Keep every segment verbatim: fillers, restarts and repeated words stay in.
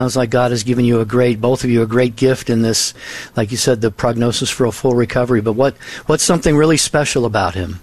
Sounds like God has given you a great, both of you, a great gift in this, like you said, the prognosis for a full recovery. But what, what's something really special about him?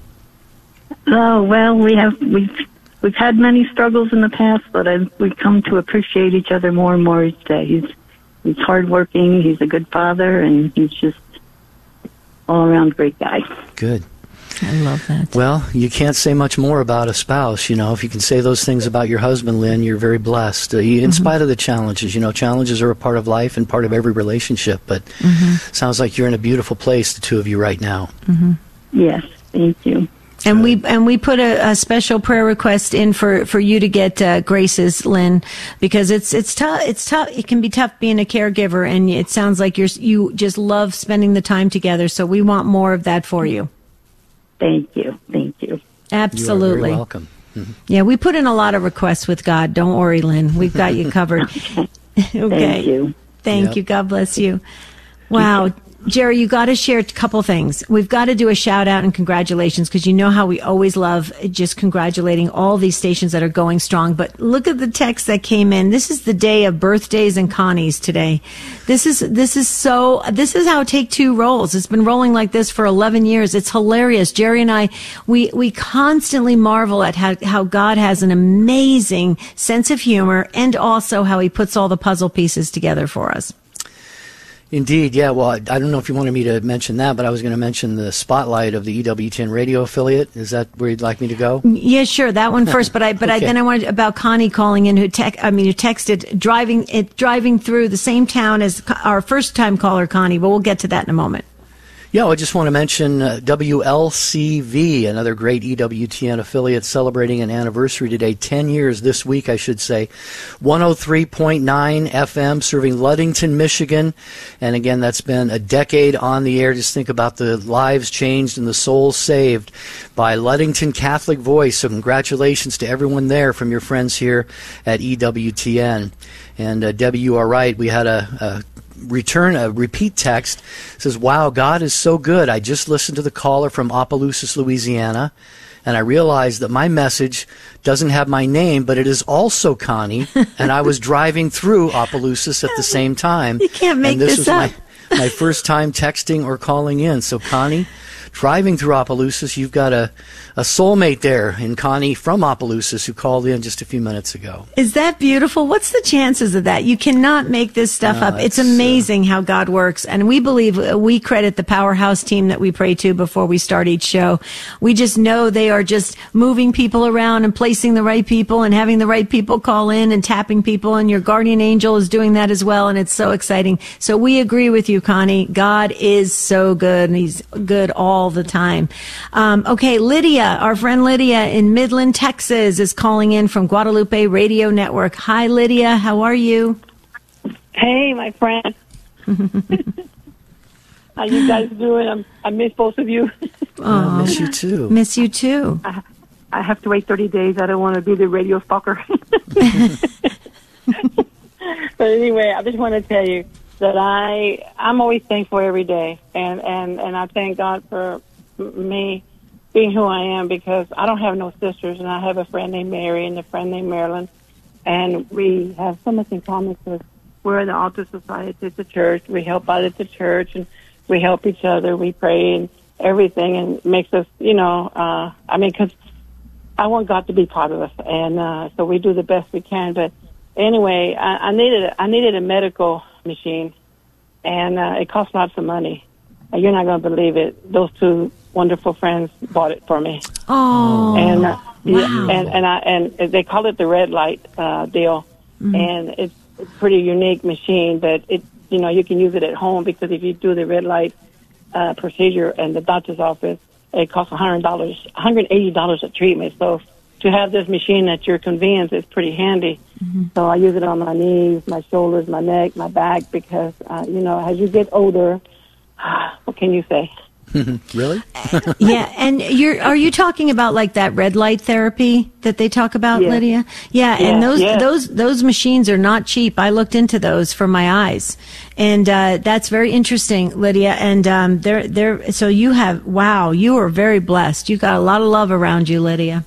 Oh, well, we have, we've, we've had many struggles in the past, but I've, we've come to appreciate each other more and more each day. He's, he's hardworking, he's a good father, and he's just all-around great guy. Good. I love that. Well, you can't say much more about a spouse. You know, if you can say those things about your husband, Lynn, you're very blessed. Uh, in mm-hmm. spite of the challenges, you know, challenges are a part of life and part of every relationship. But mm-hmm. sounds like you're in a beautiful place, the two of you, right now. Mm-hmm. Yes, thank you. And we and we put a, a special prayer request in for, for you to get uh, Grace's, Lynn, because it's it's tough. It's tough. It can be tough being a caregiver, and it sounds like you're you just love spending the time together. So we want more of that for you. Thank you. Thank you. Absolutely. You are very welcome. Mm-hmm. Yeah, we put in a lot of requests with God. Don't worry, Lynn. We've got you covered. Okay. Thank you. Thank yep. you. God bless you. Wow. Jerry, you got to share a couple things. We've got to do a shout out and congratulations, because you know how we always love just congratulating all these stations that are going strong. But look at the text that came in. This is the day of birthdays and Connies today. This is, this is so, this is how Take Two rolls. It's been rolling like this for eleven years. It's hilarious. Jerry and I, we, we constantly marvel at how, how God has an amazing sense of humor, and also how he puts all the puzzle pieces together for us. Indeed, yeah. Well, I, I don't know if you wanted me to mention that, but I was going to mention the spotlight of the E W T N radio affiliate. Is that where you'd like me to go? Yeah, sure. That one first. But I, but okay. I, then I wanted about Connie calling in, who tech, I mean, who texted driving it, driving through the same town as our first time caller, Connie. But we'll get to that in a moment. Yeah, I just want to mention uh, W L C V, another great E W T N affiliate, celebrating an anniversary today, ten years this week, I should say. one oh three point nine F M, serving Ludington, Michigan. And again, that's been a decade on the air. Just think about the lives changed and the souls saved by Ludington Catholic Voice. So congratulations to everyone there from your friends here at E W T N. And uh, Debbie, you are right. We had a... a return a repeat text. It says, wow, God is so good. I just listened to the caller from Opelousas, Louisiana, and I realized that my message doesn't have my name, but it is also Connie, and I was driving through Opelousas at the same time. You can't make and this, this was up. My, my first time texting or calling in. So Connie, driving through Opelousas, you've got a, a soulmate there in Connie from Opelousas, who called in just a few minutes ago. Is that beautiful? What's the chances of that? You cannot make this stuff No, up. It's it's, amazing uh, how God works. And we believe, we credit the Powerhouse team that we pray to before we start each show. We just know they are just moving people around and placing the right people and having the right people call in and tapping people. And your guardian angel is doing that as well. And it's so exciting. So we agree with you, Connie. God is so good, and he's good all the time. Um, okay, Lydia, our friend Lydia in Midland, Texas, is calling in from Guadalupe Radio Network. Hi, Lydia. How are you? Hey, my friend. How you guys doing? I'm, I miss both of you. Oh, I miss you too. Miss you too. I, I have to wait thirty days. I don't want to be the radio stalker. But anyway, I just want to tell you that I, I'm always thankful every day. And, and, and I thank God for me being who I am, because I don't have no sisters, and I have a friend named Mary and a friend named Marilyn. And we have so much in common, because we're in the Altar Society at the church. We help out at the church, and we help each other. We pray and everything, and it makes us, you know, uh, I mean, because I want God to be part of us. And uh, so we do the best we can. But anyway, I, I needed I needed a medical machine, and uh, it cost lots of money. And you're not going to believe it. Those two wonderful friends bought it for me. Oh, and uh, wow. yeah, and and I and they call it the red light uh, deal, mm-hmm. and it's a pretty unique machine. But it, you know, you can use it at home, because if you do the red light uh, procedure in the doctor's office, it costs a hundred dollars, one hundred eighty dollars a treatment. So to have this machine at your convenience is pretty handy. Mm-hmm. So I use it on my knees, my shoulders, my neck, my back, because uh, you know, as you get older, what can you say? Really? Yeah, and you're are you talking about like that red light therapy that they talk about, yeah. Lydia? Yeah, yeah, and those yeah. those those machines are not cheap. I looked into those for my eyes, and uh, that's very interesting, Lydia. And um, they're they're so you have wow, you are very blessed. You got a lot of love around you, Lydia.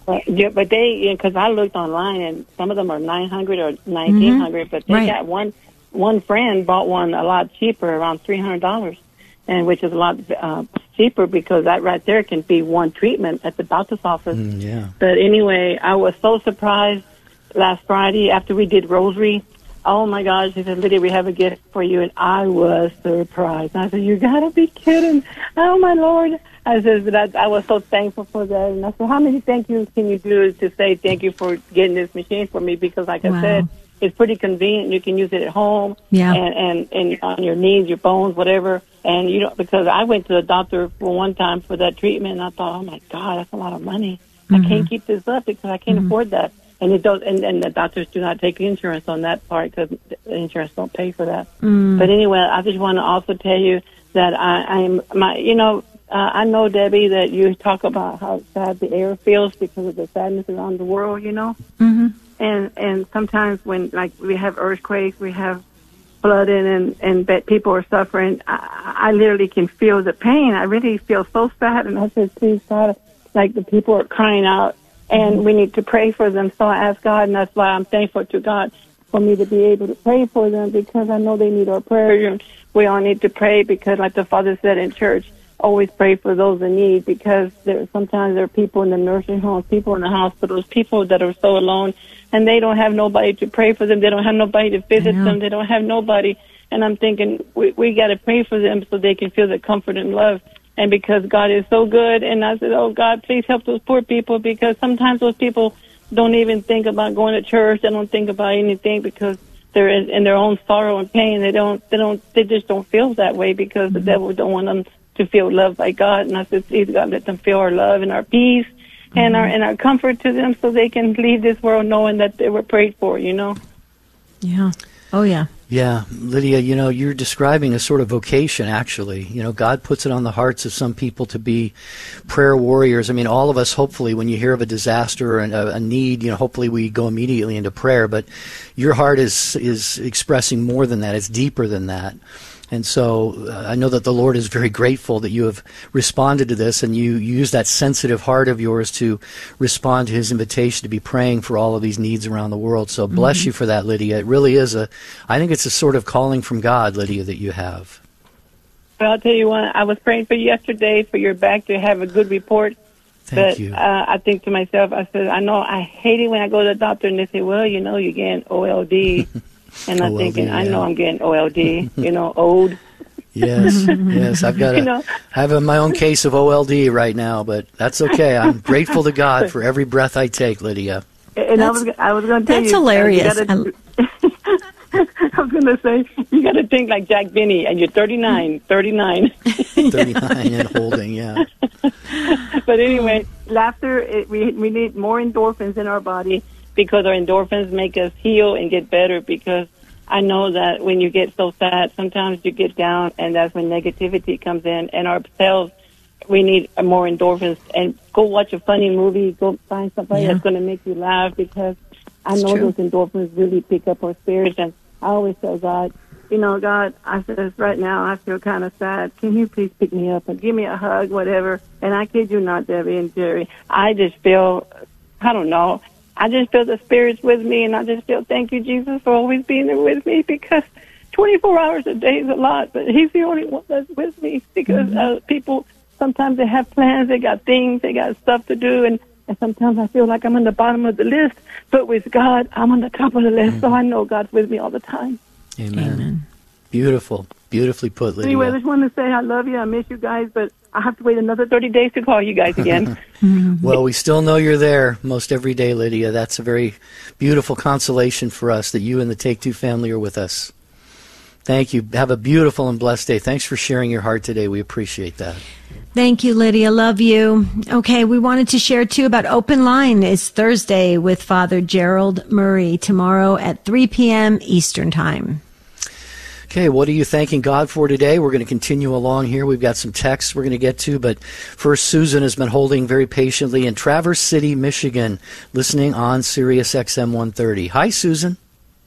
Uh, yeah, but they, because I looked online, and some of them are nine hundred or nineteen hundred, mm-hmm. but they right. got one. One friend bought one a lot cheaper, around three hundred dollars, and which is a lot uh, cheaper because that right there can be one treatment at the doctor's office. Mm, yeah. But anyway, I was so surprised last Friday after we did Rosary. Oh my gosh, he said, Lydia, we have a gift for you, and I was surprised. I said, you gotta be kidding. Oh my Lord. I said, that I was so thankful for that. And I said, how many thank yous can you do to say thank you for getting this machine for me? Because like wow. I said, it's pretty convenient. You can use it at home yeah. and, and, and on your knees, your bones, whatever. And, you know, because I went to the doctor for one time for that treatment, and I thought, oh, my God, that's a lot of money. Mm-hmm. I can't keep this up because I can't mm-hmm. afford that. And it does, and, and the doctors do not take insurance on that part because the insurance don't pay for that. Mm. But anyway, I just want to also tell you that I, I'm, my, you know, uh, I know, Debbie, that you talk about how sad the air feels because of the sadness around the world, you know? Mm-hmm. And and sometimes when, like, we have earthquakes, we have flooding, and, and that people are suffering, I, I literally can feel the pain. I really feel so sad, and I said, please, God, like, the people are crying out, and we need to pray for them. So I ask God, and that's why I'm thankful to God for me to be able to pray for them, because I know they need our prayers, and we all need to pray because, like the Father said in church, always pray for those in need, because there sometimes there are people in the nursing homes, people in the hospitals, people that are so alone, and they don't have nobody to pray for them. They don't have nobody to visit them. They don't have nobody. And I'm thinking we we got to pray for them so they can feel the comfort and love. And because God is so good, and I said, oh God, please help those poor people, because sometimes those people don't even think about going to church. They don't think about anything because they're in, in their own sorrow and pain. They don't. They don't. They just don't feel that way because mm-hmm. the devil don't want them to feel loved by God. And I said, please, God, let them feel our love and our peace mm-hmm. and our and our comfort to them, so they can leave this world knowing that they were prayed for, you know? Yeah. Oh, yeah. Yeah. Lydia, you know, you're describing a sort of vocation, actually. You know, God puts it on the hearts of some people to be prayer warriors. I mean, all of us, hopefully, when you hear of a disaster and a, a need, you know, hopefully we go immediately into prayer. But your heart is is expressing more than that. It's deeper than that. And so uh, I know that the Lord is very grateful that you have responded to this, and you use that sensitive heart of yours to respond to his invitation to be praying for all of these needs around the world. So bless mm-hmm. you for that, Lydia. It really is a, I think it's a sort of calling from God, Lydia, that you have. Well, I'll tell you what, I was praying for you yesterday for your back to have a good report. Thank but you. Uh, I think to myself, I said, I know I hate it when I go to the doctor and they say, well, you know, you're getting O L D. And I'm O L D, thinking, yeah. I know I'm getting O L D, you know, old. Yes, yes. I've got a, you know, I have a, my own case of O L D right now, but that's okay. I'm grateful to God for every breath I take, Lydia. And that's, I was, I was going to tell that's you. Hilarious. That's hilarious. I was going to say, you got to think like Jack Benny, and you're thirty-nine, thirty-nine. thirty-nine and holding, yeah. But anyway, laughter, it, we we need more endorphins in our body, because our endorphins make us heal and get better. Because I know that when you get so sad, sometimes you get down, and that's when negativity comes in. And our cells, we need more endorphins. And go watch a funny movie. Go find somebody yeah. that's going to make you laugh, because I know those endorphins really pick up our spirits. And I always tell God, you know, God, I says, right now I feel kind of sad. Can you please pick me up and give me a hug, whatever? And I kid you not, Debbie and Jerry, I just feel, I don't know, I just feel the Spirit's with me, and I just feel, thank you, Jesus, for always being there with me, because twenty-four hours a day is a lot, but he's the only one that's with me, because mm-hmm. uh, people, sometimes they have plans, they got things, they got stuff to do, and, and sometimes I feel like I'm on the bottom of the list, but with God, I'm on the top of the list, mm-hmm. so I know God's with me all the time. Amen. Amen. Beautiful. Beautifully put, Lydia. Anyway, I just wanted to say I love you, I miss you guys, but I have to wait another thirty days to call you guys again. Well, we still know you're there most every day, Lydia. That's a very beautiful consolation for us that you and the Take Two family are with us. Thank you. Have a beautiful and blessed day. Thanks for sharing your heart today. We appreciate that. Thank you, Lydia. Love you. Okay, we wanted to share, too, about Open Line. It's Thursday with Father Gerald Murray tomorrow at three p.m. Eastern Time. Okay, what are you thanking God for today? We're going to continue along here. We've got some texts we're going to get to, but first, Susan has been holding very patiently in Traverse City, Michigan, listening on Sirius X M one thirty. Hi, Susan.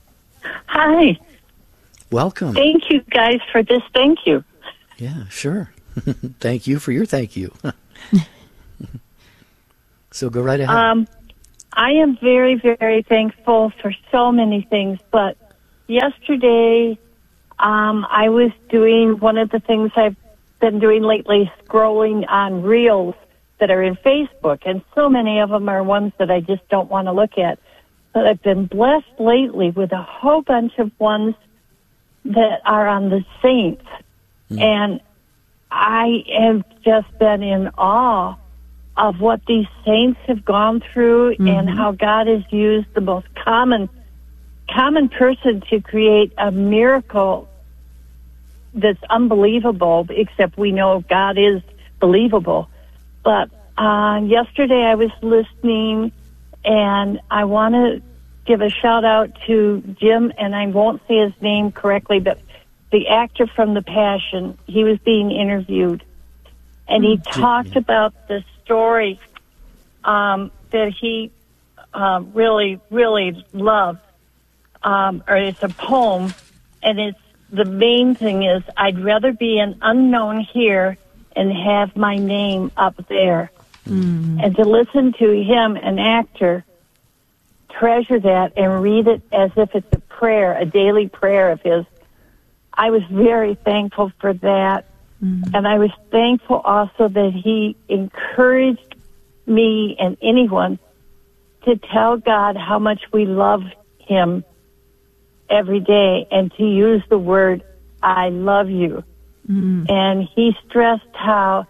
Hi. Welcome. Thank you, guys, for this. Thank you. Yeah, sure. Thank you for your thank you. So go right ahead. Um, I am very, very thankful for so many things, but yesterday um, I was doing one of the things I've been doing lately, scrolling on reels that are in Facebook, and so many of them are ones that I just don't want to look at. But I've been blessed lately with a whole bunch of ones that are on the saints, mm. and I have just been in awe of what these saints have gone through, mm-hmm. and how God has used the most common common person to create a miracle that's unbelievable, except we know God is believable. But uh, yesterday I was listening, and I want to give a shout out to Jim, and I won't say his name correctly, but the actor from The Passion. He was being interviewed, and he talked about the story um, that he uh, really, really loved. Um, or it's a poem, and it's the main thing is, I'd rather be an unknown here and have my name up there. Mm. And to listen to him, an actor, treasure that and read it as if it's a prayer, a daily prayer of his, I was very thankful for that. Mm. And I was thankful also that he encouraged me and anyone to tell God how much we love him every day, and to use the word, I love you. Mm. And he stressed how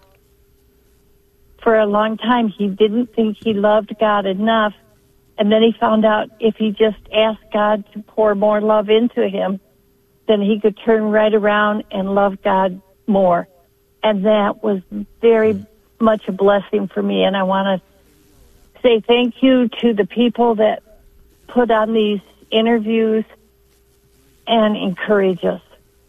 for a long time he didn't think he loved God enough, and then he found out if he just asked God to pour more love into him, then he could turn right around and love God more. And that was very much a blessing for me, and I want to say thank you to the people that put on these interviews and encourage us.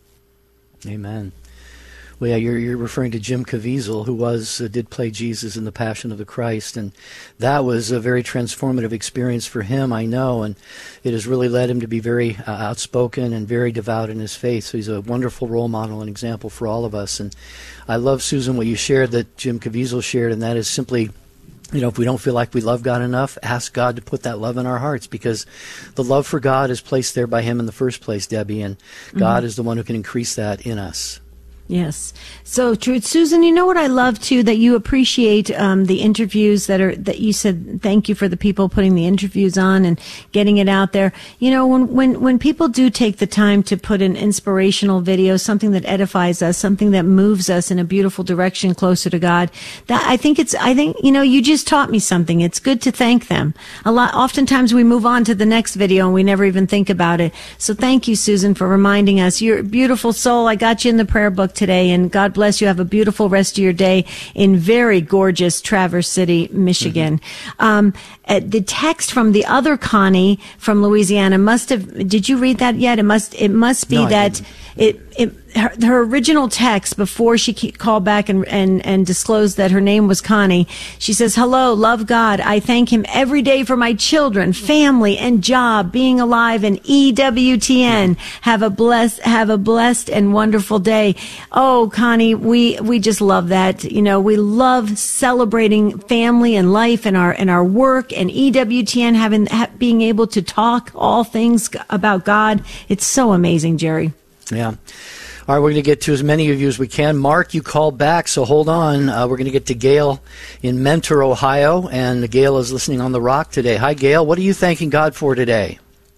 Amen. Well, yeah, you're, you're referring to Jim Caviezel, who was uh, did play Jesus in The Passion of the Christ, and that was a very transformative experience for him, I know, and it has really led him to be very uh, outspoken and very devout in his faith. So he's a wonderful role model and example for all of us. And I love, Susan, what you shared that Jim Caviezel shared, and that is simply, you know, if we don't feel like we love God enough, ask God to put that love in our hearts, because the love for God is placed there by him in the first place, Debbie, and God mm-hmm. is the one who can increase that in us. Yes. So true. Susan, you know what I love too, that you appreciate um, the interviews that are, that you said, thank you for the people putting the interviews on and getting it out there. You know, when, when, when people do take the time to put an inspirational video, something that edifies us, something that moves us in a beautiful direction closer to God, that I think it's, I think, you know, you just taught me something. It's good to thank them. A lot, oftentimes we move on to the next video and we never even think about it. So thank you, Susan, for reminding us. You're a beautiful soul. I got you in the prayer book today, and God bless you. Have a beautiful rest of your day in very gorgeous Traverse City, Michigan. Mm-hmm. Um, uh, the text from the other Connie from Louisiana must have, did you read that yet? It must, it must be no, that it, it, her, her original text before she called back and, and, and disclosed that her name was Connie. She says, hello, love God. I thank him every day for my children, family, and job, being alive, and E W T N. Have a blessed, have a blessed and wonderful day. Oh, Connie, we, we just love that. You know, we love celebrating family and life and our, and our work, and E W T N having, ha, being able to talk all things about God. It's so amazing, Jerry. Yeah. All right, we're going to get to as many of you as we can. Mark, you called back, so hold on. Uh, we're going to get to Gail in Mentor, Ohio, and Gail is listening on The Rock today. Hi, Gail. What are you thanking God for today?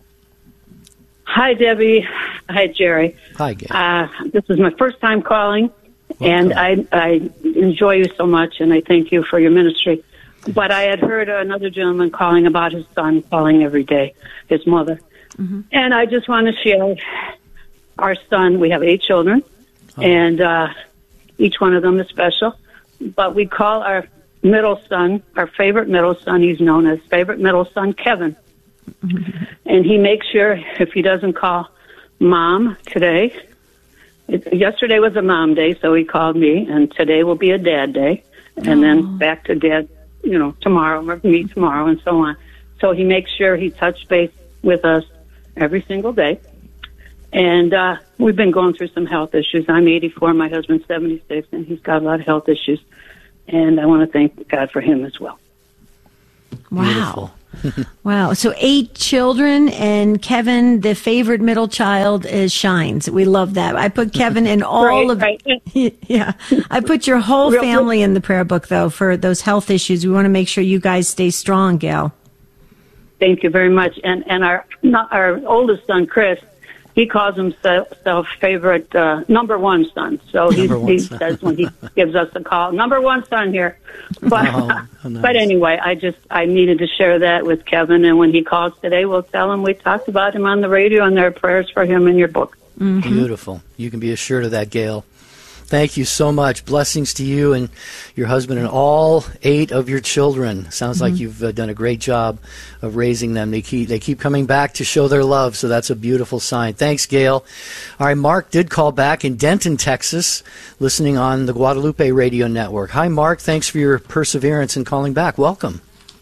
Hi, Debbie. Hi, Jerry. Hi, Gail. Uh, this is my first time calling, Welcome. and I, I enjoy you so much, and I thank you for your ministry. But I had heard another gentleman calling about his son calling every day, his mother. Mm-hmm. And I just want to share our son. We have eight children, oh. and uh, each one of them is special. But we call our middle son, our favorite middle son, he's known as favorite middle son, Kevin. Mm-hmm. And he makes sure if he doesn't call Mom today, it, yesterday was a Mom day, so he called me, and today will be a Dad day, and oh. then back to Dad, you know, tomorrow, or me tomorrow, and so on. So he makes sure he touches base with us every single day. And uh, we've been going through some health issues. I'm eighty-four, my husband's seventy-six, and he's got a lot of health issues. And I want to thank God for him as well. Wow. Wow. So eight children, and Kevin, the favorite middle child, is shines. We love that. I put Kevin in all right, of right. Yeah. I put your whole Real family in the prayer book, though, for those health issues. We want to make sure you guys stay strong, Gail. Thank you very much. And and our not our oldest son, Chris, he calls himself favorite uh, number one son. So he, he son. says when he gives us a call, number one son here. But oh, oh, nice. But anyway, I just I needed to share that with Kevin. And when he calls today, we'll tell him we talked about him on the radio and there are prayers for him in your book. Mm-hmm. Beautiful. You can be assured of that, Gail. Thank you so much. Blessings to you and your husband and all eight of your children. Sounds mm-hmm. like you've uh, done a great job of raising them. They keep they keep coming back to show their love, so that's a beautiful sign. Thanks, Gail. All right, Mark did call back in Denton, Texas, listening on the Guadalupe Radio Network. Hi, Mark. Thanks for your perseverance in calling back. Welcome.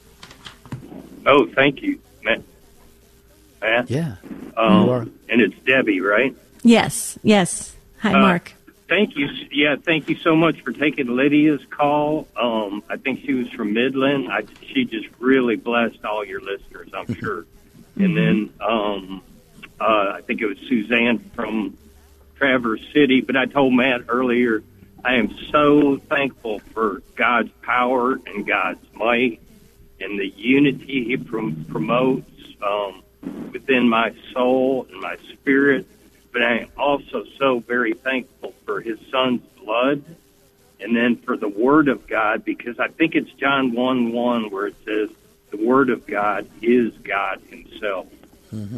Oh, thank you, Matt. Matt? Yeah. Um, and it's Debbie, right? Yes, yes. Hi, uh, Mark. Thank you. Yeah, thank you so much for taking Lydia's call. Um, I think she was from Midland. I, she just really blessed all your listeners, I'm sure. Mm-hmm. And then um, uh, I think it was Suzanne from Traverse City. But I told Matt earlier, I am so thankful for God's power and God's might and the unity He prom- promotes um, within my soul and my spirit. But I am also so very thankful for His Son's blood and then for the Word of God, because I think it's John one one where it says the Word of God is God Himself. Mm-hmm.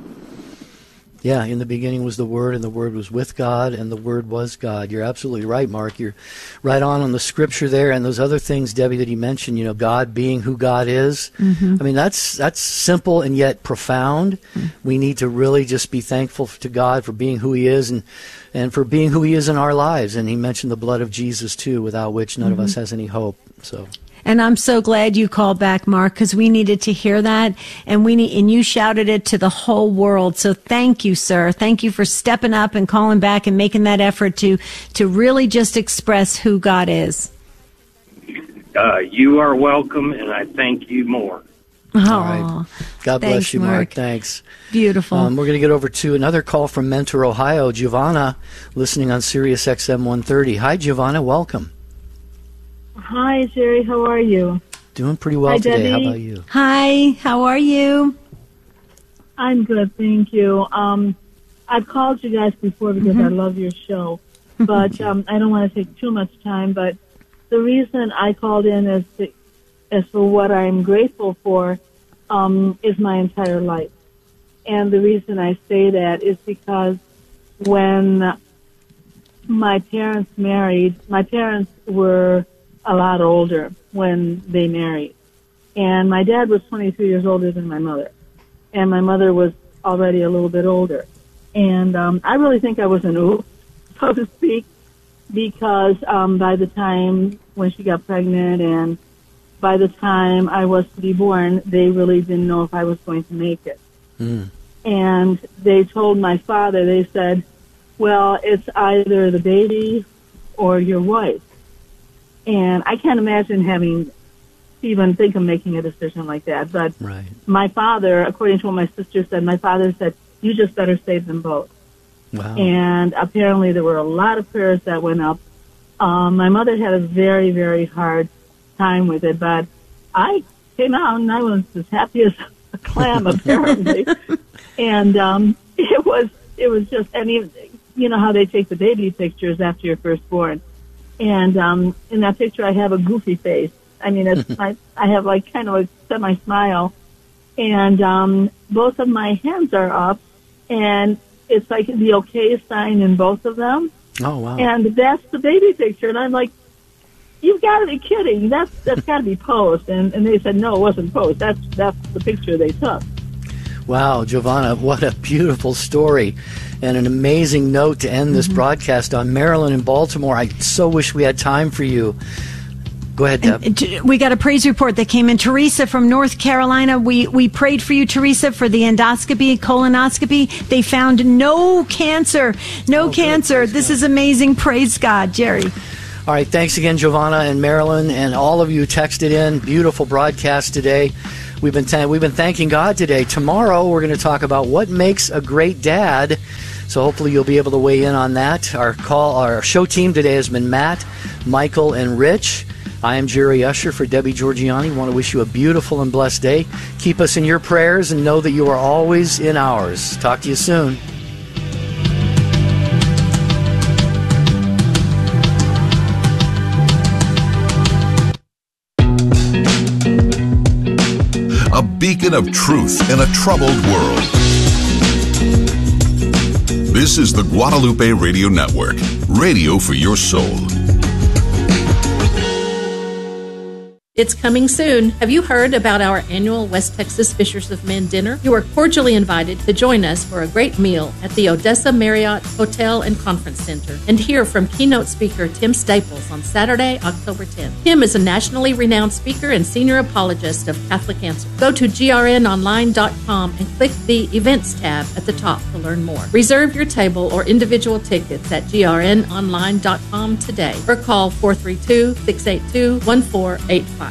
Yeah, in the beginning was the Word, and the Word was with God, and the Word was God. You're absolutely right, Mark. You're right on on the Scripture there, and those other things, Debbie, that he mentioned, you know, God being who God is. Mm-hmm. I mean, that's that's simple and yet profound. Mm-hmm. We need to really just be thankful to God for being who He is and, and for being who He is in our lives. And he mentioned the blood of Jesus, too, without which none mm-hmm. of us has any hope. So. And I'm so glad you called back, Mark, because we needed to hear that, and we need, and you shouted it to the whole world. So thank you, sir. Thank you for stepping up and calling back and making that effort to to really just express who God is. Uh, you are welcome, and I thank you more. Oh, all right. God bless thanks, you, Mark. Mark. Thanks. Beautiful. Um, we're going to get over to another call from Mentor, Ohio. Giovanna, listening on Sirius X M one thirty. Hi, Giovanna. Welcome. Hi, Jerry. How are you? Doing pretty well Hi, today. Debbie. How about you? Hi. How are you? I'm good, thank you. Um, I've called you guys before because mm-hmm. I love your show, but um, I don't want to take too much time. But the reason I called in is to, is for what I'm grateful for um, is my entire life, and the reason I say that is because when my parents married, my parents were a lot older when they married. And my dad was twenty-three years older than my mother. And my mother was already a little bit older. And um, I really think I was an oops, so to speak, because um, by the time when she got pregnant and by the time I was to be born, they really didn't know if I was going to make it. Mm. And they told my father, they said, well, it's either the baby or your wife. And I can't imagine having even think of making a decision like that. But right. my father, according to what my sister said, my father said, you just better save them both. Wow. And apparently there were a lot of prayers that went up. Um, my mother had a very, very hard time with it, but I came out and I was as happy as a clam, apparently. And um, it was it was just, and even, you know how they take the baby pictures after you're first born. And um, in that picture, I have a goofy face. I mean, it's my, I have like kind of a semi-smile. And um, both of my hands are up, and it's like the okay sign in both of them. Oh, wow. And that's the baby picture. And I'm like, you've got to be kidding. That's that's got to be posed. And, and they said, no, it wasn't posed. That's, that's the picture they took. Wow, Giovanna, what a beautiful story and an amazing note to end this mm-hmm. broadcast on. Maryland and Baltimore, I so wish we had time for you. Go ahead, Deb. And we got a praise report that came in. Teresa from North Carolina, we, we prayed for you, Teresa, for the endoscopy, colonoscopy. They found no cancer, no oh, cancer. This God. is amazing. Praise God, Jerry. All right, thanks again, Giovanna and Marilyn, and all of you texted in. Beautiful broadcast today. We've been th- we've been thanking God today. Tomorrow, we're going to talk about what makes a great dad. So hopefully you'll be able to weigh in on that. Our call, our show team today has been Matt, Michael, and Rich. I am Jerry Usher for Debbie Georgiani. Want to wish you a beautiful and blessed day. Keep us in your prayers and know that you are always in ours. Talk to you soon. A beacon of truth in a troubled world. This is the Guadalupe Radio Network, radio for your soul. It's coming soon. Have you heard about our annual West Texas Fishers of Men dinner? You are cordially invited to join us for a great meal at the Odessa Marriott Hotel and Conference Center and hear from keynote speaker Tim Staples on Saturday, October tenth. Tim is a nationally renowned speaker and senior apologist of Catholic Answers. Go to G R N online dot com and click the Events tab at the top to learn more. Reserve your table or individual tickets at G R N online dot com today or call four three two, six eight two, one four eight five.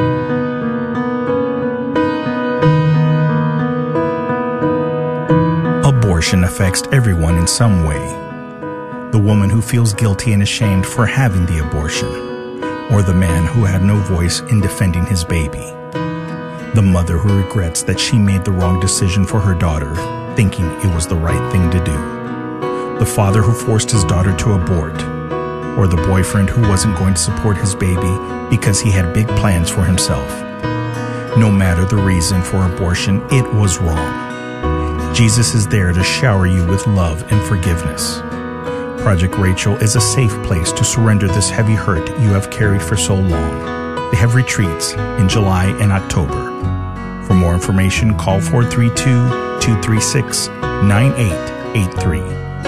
Abortion affects everyone in some way. The woman who feels guilty and ashamed for having the abortion, or the man who had no voice in defending his baby. The mother who regrets that she made the wrong decision for her daughter, thinking it was the right thing to do. The father who forced his daughter to abort, or the boyfriend who wasn't going to support his baby because he had big plans for himself. No matter the reason for abortion, it was wrong. Jesus is there to shower you with love and forgiveness. Project Rachel is a safe place to surrender this heavy hurt you have carried for so long. They have retreats in July and October. For more information, call four three two, two three six, nine eight eight three.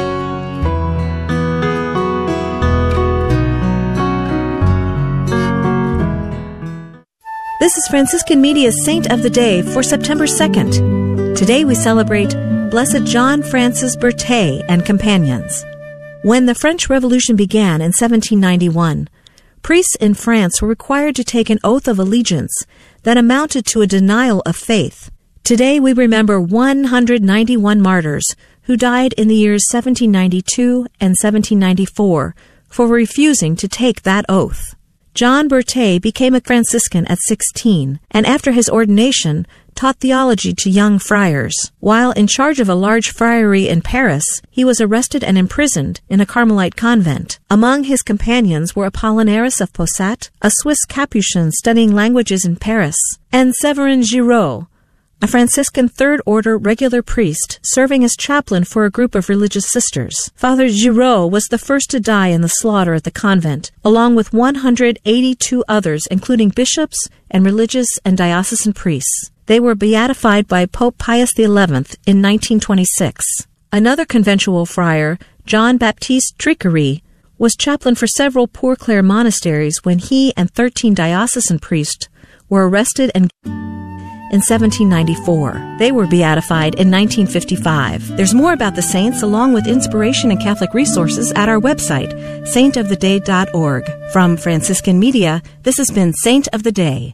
This is Franciscan Media's Saint of the Day for September second. Today we celebrate Blessed John Francis Berthet and companions. When the French Revolution began in seventeen ninety-one, priests in France were required to take an oath of allegiance that amounted to a denial of faith. Today we remember one hundred ninety-one martyrs who died in the years seventeen ninety-two and seventeen ninety-four for refusing to take that oath. John Berthet became a Franciscan at sixteen, and after his ordination, taught theology to young friars. While in charge of a large friary in Paris, he was arrested and imprisoned in a Carmelite convent. Among his companions were Apollinaris of Possat, a Swiss Capuchin studying languages in Paris, and Séverin Giraud, a Franciscan third-order regular priest serving as chaplain for a group of religious sisters. Father Giraud was the first to die in the slaughter at the convent, along with one hundred eighty-two others, including bishops and religious and diocesan priests. They were beatified by Pope Pius the eleventh in nineteen twenty-six. Another conventual friar, John Baptiste Triquerie, was chaplain for several Poor Clare monasteries when he and thirteen diocesan priests were arrested and in seventeen ninety-four. They were beatified in nineteen fifty-five. There's more about the saints along with inspiration and Catholic resources at our website, saint of the day dot org. From Franciscan Media, this has been Saint of the Day.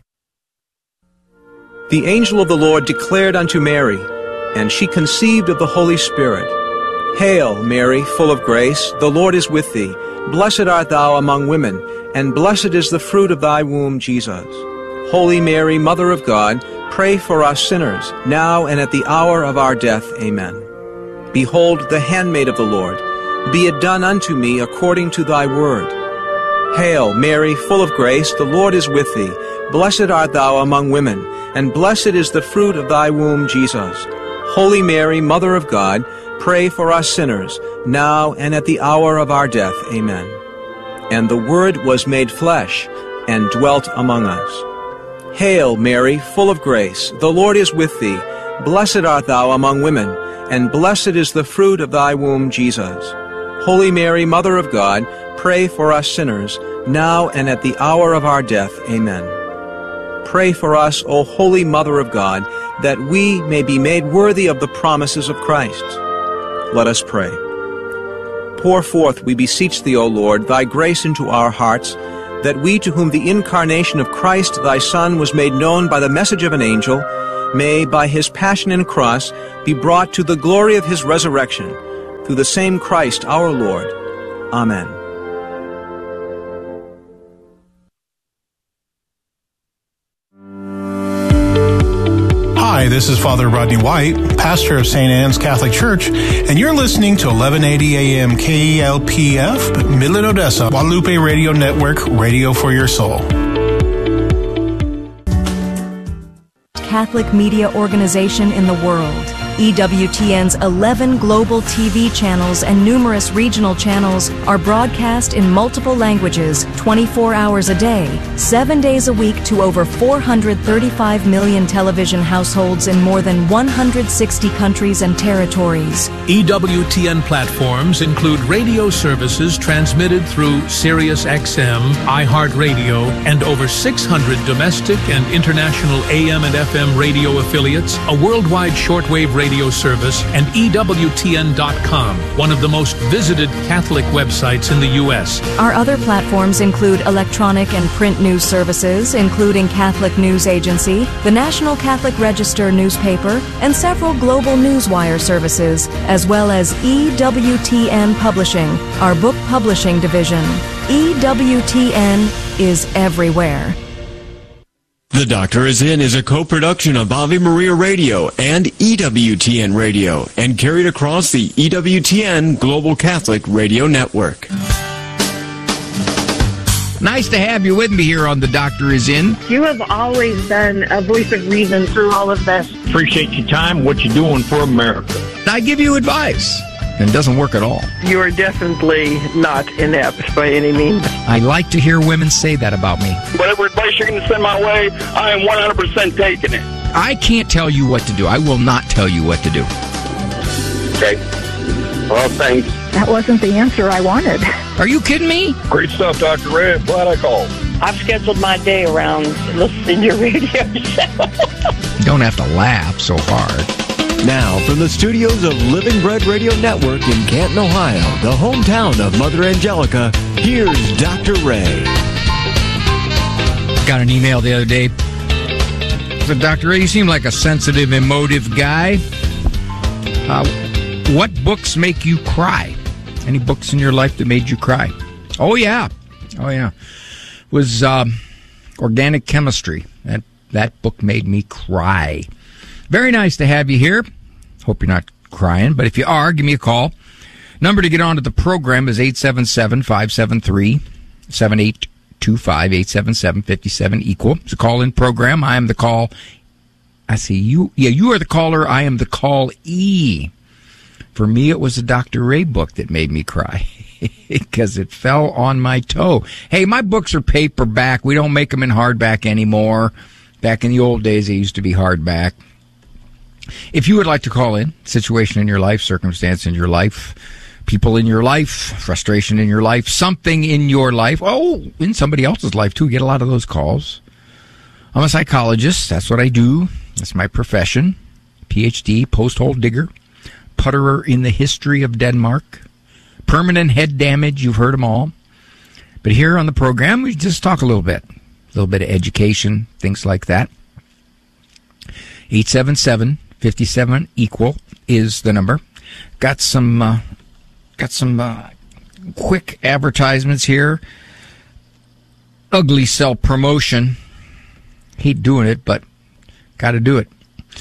The angel of the Lord declared unto Mary, and she conceived of the Holy Spirit. Hail, Mary, full of grace, the Lord is with thee. Blessed art thou among women, and blessed is the fruit of thy womb, Jesus. Holy Mary, Mother of God, pray for us sinners, now and at the hour of our death. Amen. Behold, the handmaid of the Lord. Be it done unto me according to thy word. Hail, Mary, full of grace, the Lord is with thee. Blessed art thou among women, and blessed is the fruit of thy womb, Jesus. Holy Mary, Mother of God, pray for us sinners, now and at the hour of our death. Amen. And the Word was made flesh, and dwelt among us. Hail, Mary, full of grace, the Lord is with thee. Blessed art thou among women, and blessed is the fruit of thy womb, Jesus. Holy Mary, Mother of God, pray for us sinners, now and at the hour of our death. Amen. Pray for us, O Holy Mother of God, that we may be made worthy of the promises of Christ. Let us pray. Pour forth, we beseech thee, O Lord, thy grace into our hearts, that we, to whom the incarnation of Christ thy Son was made known by the message of an angel, may, by his passion and cross, be brought to the glory of his resurrection, through the same Christ our Lord. Amen. Hi, this is Father Rodney White, pastor of Saint Anne's Catholic Church, and you're listening to eleven eighty A M K E L P F, Midland, Odessa, Guadalupe Radio Network, radio for your soul. Catholic media organization in the world. E W T N's eleven global T V channels and numerous regional channels are broadcast in multiple languages twenty-four hours a day, seven days a week to over four hundred thirty-five million television households in more than one hundred sixty countries and territories. E W T N platforms include radio services transmitted through Sirius X M, iHeartRadio, and over six hundred domestic and international A M and F M radio affiliates, a worldwide shortwave radio Radio service, and E W T N dot com, one of the most visited Catholic websites in the U S. Our other platforms include electronic and print news services, including Catholic News Agency, the National Catholic Register newspaper, and several global newswire services, as well as E W T N Publishing, our book publishing division. E W T N is everywhere. The Doctor Is In is a co-production of Ave Maria Radio and E W T N Radio and carried across the E W T N Global Catholic Radio Network. Nice to have you with me here on The Doctor Is In. You have always been a voice of reason through all of this. Appreciate your time, what you're doing for America. I give you advice, and it doesn't work at all. You are definitely not inept by any means. I like to hear women say that about me. Whatever advice you're going to send my way, I am one hundred percent taking it. I can't tell you what to do. I will not tell you what to do. Okay. Well, thanks. That wasn't the answer I wanted. Are you kidding me? Great stuff, Doctor Ray. Glad I called. I've scheduled my day around listening to your radio show. You don't have to laugh so hard. Now, from the studios of Living Bread Radio Network in Canton, Ohio, the hometown of Mother Angelica, here's Doctor Ray. Got an email the other day. Said, Doctor Ray, you seem like a sensitive, emotive guy. Uh, what books make you cry? Any books in your life that made you cry? Oh, yeah. Oh, yeah. It was um, Organic Chemistry. That, that book made me cry. Very nice to have you here. Hope you're not crying, but if you are, give me a call. Number to get onto the program is eight seven seven, five seven three, seven eight two five, eight seven seven, five seven equal. It's a call-in program. I am the call. I see you. Yeah, you are the caller. I am the call-e. For me, it was a Doctor Ray book that made me cry because it fell on my toe. Hey, my books are paperback. We don't make them in hardback anymore. Back in the old days, they used to be hardback. If you would like to call in, situation in your life, circumstance in your life, people in your life, frustration in your life, something in your life, oh, in somebody else's life too, get a lot of those calls. I'm a psychologist. That's what I do. That's my profession. P H D, post-hole digger, putterer in the history of Denmark, permanent head damage, you've heard them all. But here on the program, we just talk a little bit, a little bit of education, things like that. eight seven seven, five seven, equal is the number. Got some, uh, got some uh, quick advertisements here. Ugly self-promotion. Hate doing it, but got to do it.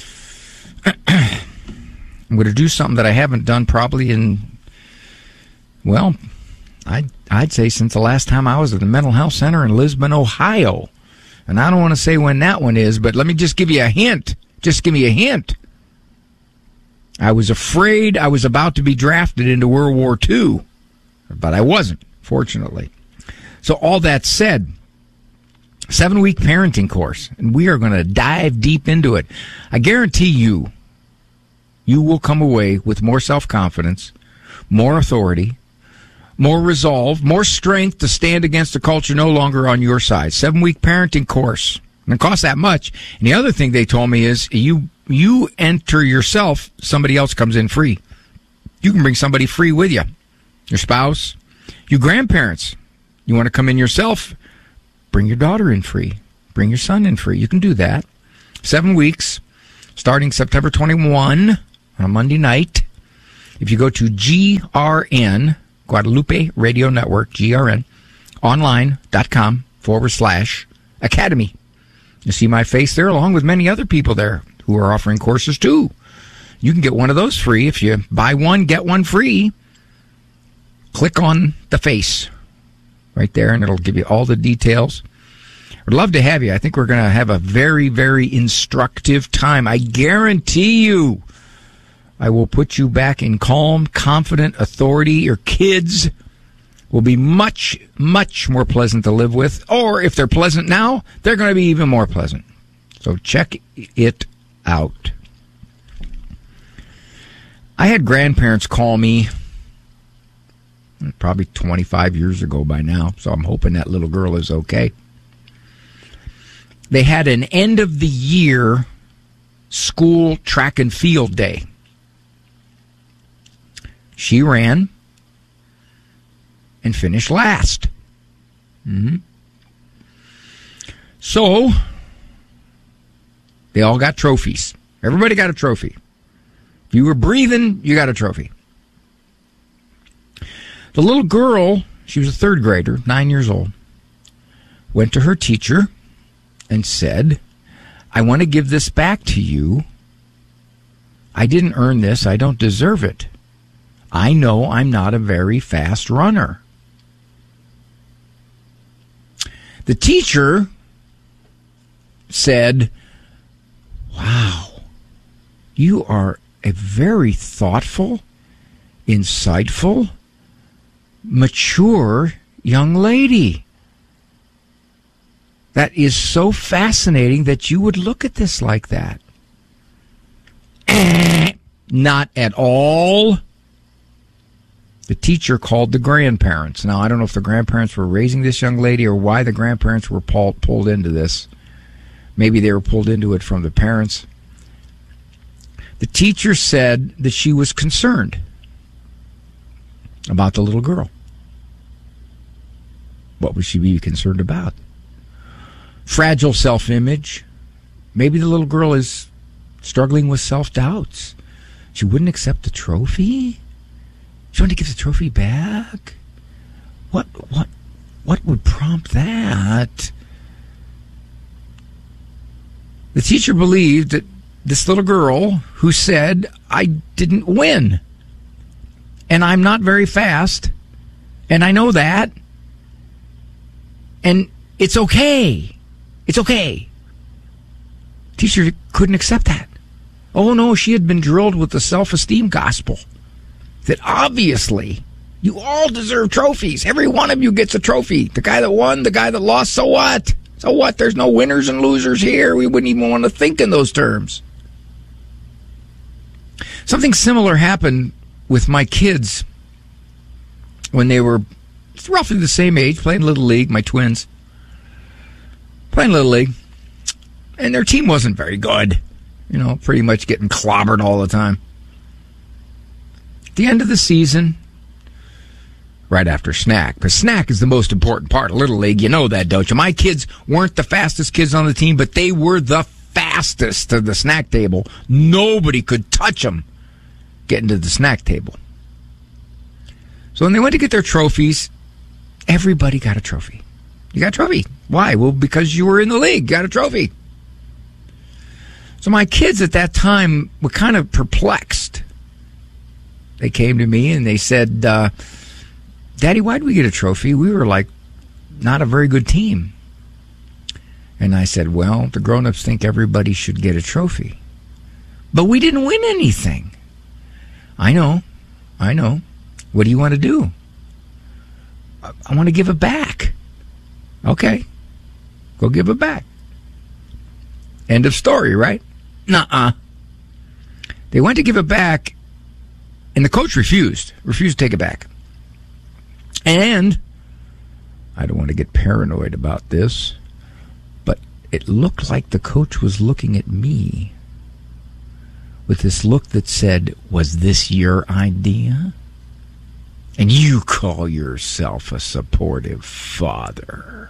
I'm going to do something that I haven't done probably in, well, I'd, I'd say since the last time I was at the Mental Health Center in Lisbon, Ohio. And I don't want to say when that one is, but let me just give you a hint. Just give me a hint. I was afraid I was about to be drafted into World War Two, but I wasn't, fortunately. So all that said, seven-week parenting course, and we are going to dive deep into it. I guarantee you, you will come away with more self-confidence, more authority, more resolve, more strength to stand against a culture no longer on your side. Seven-week parenting course. And it costs that much. And the other thing they told me is you you enter yourself, somebody else comes in free. You can bring somebody free with you. your spouse. You grandparents, you want to come in yourself, bring your daughter in free. Bring your son in free. You can do that. Seven weeks, starting September twenty-first on a Monday night. If you go to G R N, Guadalupe Radio Network, G R N, online.com forward slash academy. You see my face there along with many other people there who are offering courses too. You can get one of those free. If you buy one, get one free. Click on the face right there, and it'll give you all the details. I'd love to have you. I think we're going to have a very, very instructive time. I guarantee you I will put you back in calm, confident authority. Your kids will be much, much more pleasant to live with. Or if they're pleasant now, they're going to be even more pleasant. So check it out. I had grandparents call me probably twenty-five years ago by now, so I'm hoping that little girl is okay. They had an end-of-the-year school track and field day. She ran and finished last. Mm-hmm. So, they all got trophies. Everybody got a trophy. If you were breathing, you got a trophy. The little girl, she was a third grader, nine years old, went to her teacher and said, I want to give this back to you. I didn't earn this. I don't deserve it. I know I'm not a very fast runner. The teacher said, wow, you are a very thoughtful, insightful, mature young lady. That is so fascinating that you would look at this like that. Not at all. The teacher called the grandparents. Now, I don't know if the grandparents were raising this young lady or why the grandparents were pulled, pulled into this. Maybe they were pulled into it from the parents. The teacher said that she was concerned about the little girl. What would she be concerned about? Fragile self-image. Maybe the little girl is struggling with self-doubts. She wouldn't accept the trophy? She wanted to give the trophy back? What what what would prompt that? The teacher believed that this little girl who said, I didn't win, and I'm not very fast, and I know that, and it's okay. It's okay. Teacher couldn't accept that. Oh, no, she had been drilled with the self-esteem gospel that obviously you all deserve trophies. Every one of you gets a trophy. The guy that won, the guy that lost, so what? So what? There's no winners and losers here. We wouldn't even want to think in those terms. Something similar happened with my kids when they were roughly the same age, playing Little League, my twins. Playing Little League. And their team wasn't very good. You know, pretty much getting clobbered all the time. At the end of the season, right after snack, because snack is the most important part of Little League. You know that, don't you? My kids weren't the fastest kids on the team, but they were the fastest to the snack table. Nobody could touch them getting to the snack table. So when they went to get their trophies, everybody got a trophy. You got a trophy. Why? Well, because you were in the league. You got a trophy. So my kids at that time were kind of perplexed. They came to me and they said, uh, Daddy, why did we get a trophy? We were like not a very good team. And I said, well, the grown-ups think everybody should get a trophy. But we didn't win anything. I know. I know. What do you want to do? I, I want to give it back. Okay. Go give it back. End of story, right? Nuh-uh. They went to give it back, and the coach refused. Refused to take it back. And I don't want to get paranoid about this, but it looked like the coach was looking at me with this look that said, was this your idea? And you call yourself a supportive father.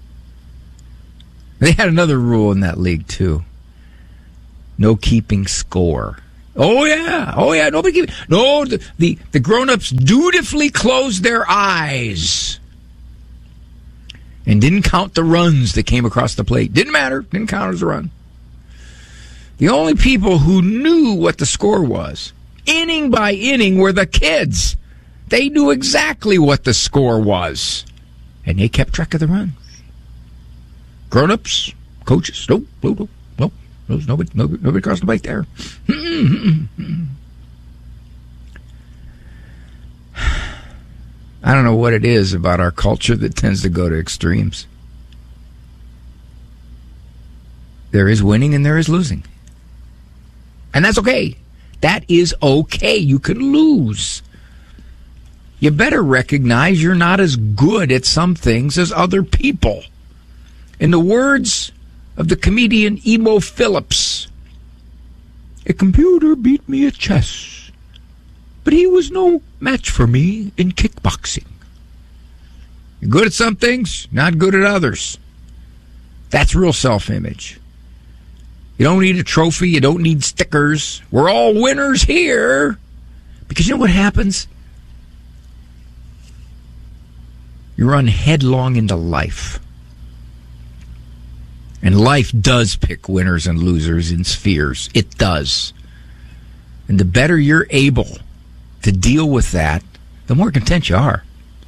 They had another rule in that league, too. No keeping score. Oh, yeah. Oh, yeah. Nobody keep... No, the, the, the grown-ups dutifully closed their eyes and didn't count the runs that came across the plate. Didn't matter. Didn't count as a run. The only people who knew what the score was, inning by inning, were the kids. They knew exactly what the score was, and they kept track of the runs. Grown-ups, coaches, nope, nope, nope, nope. There's nobody, nobody, nobody crossed the plate there. I don't know what it is about our culture that tends to go to extremes. There is winning and there is losing. And that's okay. That is okay. You can lose. You better recognize you're not as good at some things as other people. In the words of the comedian Emo Phillips, a computer beat me at chess, but he was no match for me in kickboxing. You're good at some things, not good at others. That's real self-image. You don't need a trophy. You don't need stickers. We're all winners here. Because you know what happens? You run headlong into life. And life does pick winners and losers in spheres. It does. And the better you're able to deal with that, the more content you are.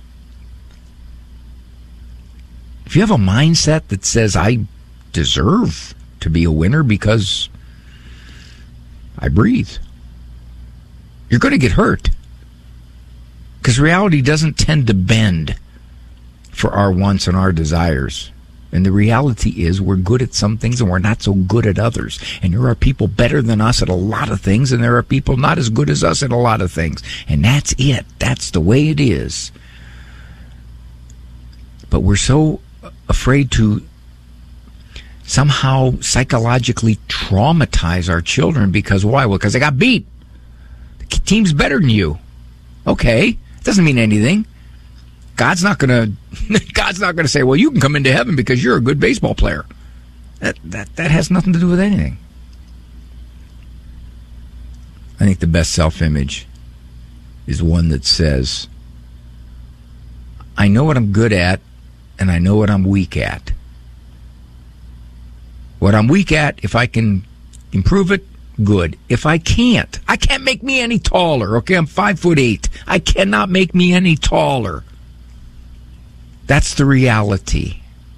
If you have a mindset that says, I deserve to be a winner because I breathe, you're going to get hurt. Because reality doesn't tend to bend for our wants and our desires. And the reality is we're good at some things and we're not so good at others. And there are people better than us at a lot of things, and there are people not as good as us at a lot of things. And that's it. That's the way it is. But we're so afraid to somehow psychologically traumatize our children because why? Well, because they got beat. The team's better than you. Okay. It doesn't mean anything. God's not going to God's not going to say, well, you can come into heaven because you're a good baseball player. That, that that has nothing to do with anything. I think the best self-image is one that says, I know what I'm good at and I know what I'm weak at. What I'm weak at, if I can improve it, good. If I can't, I can't make me any taller. Okay, I'm five foot eight. I cannot make me any taller. That's the reality.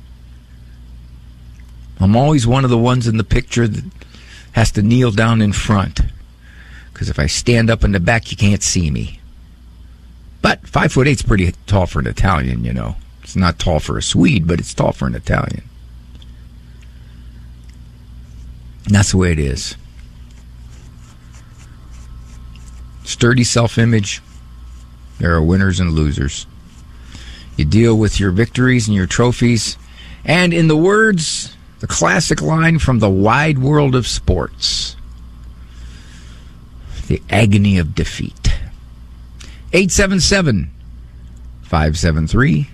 I'm always one of the ones in the picture that has to kneel down in front. Because if I stand up in the back, you can't see me. But five foot eight's pretty tall for an Italian, you know. It's not tall for a Swede, but it's tall for an Italian. And that's the way it is. Sturdy self-image. There are winners and losers. You deal with your victories and your trophies. And in the words, the classic line from the wide world of sports, the agony of defeat. eight seven seven, five seven three,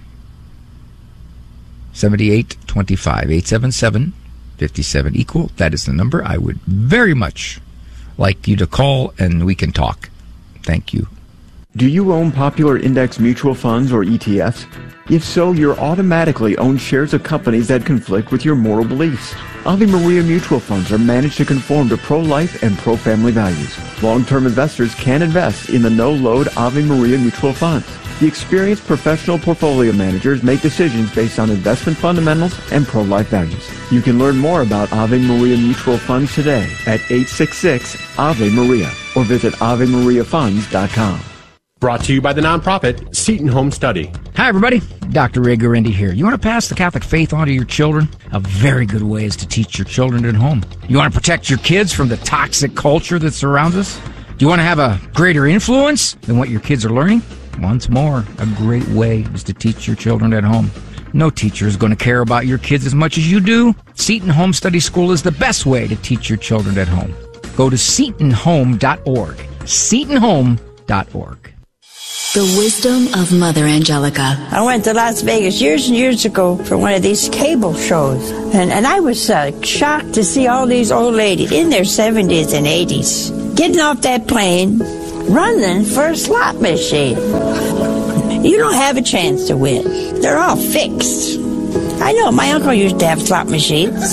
seven eight two five. eight seven seven, five seven, equal. That is the number. I would very much like you to call and we can talk. Thank you. Do you own popular index mutual funds or E T Fs? If so, you're automatically own shares of companies that conflict with your moral beliefs. Ave Maria mutual funds are managed to conform to pro-life and pro-family values. Long-term investors can invest in the no-load Ave Maria mutual funds. The experienced professional portfolio managers make decisions based on investment fundamentals and pro-life values. You can learn more about Ave Maria mutual funds today at eight six six, A V E Maria or visit ave maria funds dot com. Brought to you by the nonprofit Seton Home Study. Hi, everybody. Doctor Ray Guarendi here. You want to pass the Catholic faith on to your children? A very good way is to teach your children at home. You want to protect your kids from the toxic culture that surrounds us? Do you want to have a greater influence than what your kids are learning? Once more, a great way is to teach your children at home. No teacher is going to care about your kids as much as you do. Seton Home Study School is the best way to teach your children at home. Go to seton home dot org. seton home dot org. The wisdom of Mother Angelica. I went to Las Vegas years and years ago for one of these cable shows, and, and I was uh, shocked to see all these old ladies in their seventies and eighties getting off that plane, running for a slot machine. You don't have a chance to win. They're all fixed. I know, my uncle used to have slot machines.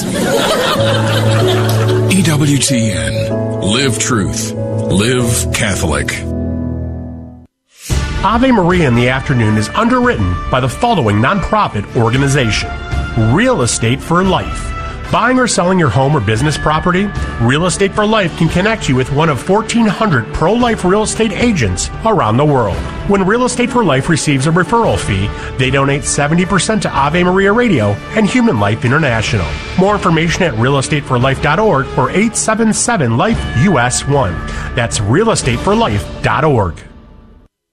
E W T N. Live truth. Live Catholic. Ave Maria in the Afternoon is underwritten by the following nonprofit organization: Real Estate for Life. Buying or selling your home or business property? Real Estate for Life can connect you with one of fourteen hundred pro-life real estate agents around the world. When Real Estate for Life receives a referral fee, they donate seventy percent to Ave Maria Radio and Human Life International. More information at real estate for life dot org or eight seven seven life U S one. That's real estate for life dot org.